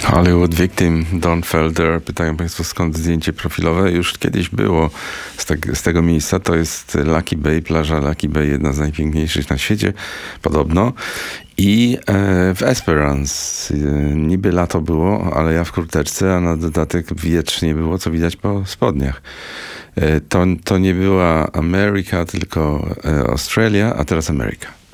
Hollywood Victim, Don Felder. Pytają państwo, skąd zdjęcie profilowe. Już kiedyś było z tego miejsca. To jest Lucky Bay, plaża Lucky Bay, jedna z najpiękniejszych na świecie, podobno. I w Esperance. Niby lato było, ale ja w kurteczce, a na dodatek wiecznie było, co widać po spodniach. To nie była Ameryka, tylko Australia, a teraz Ameryka.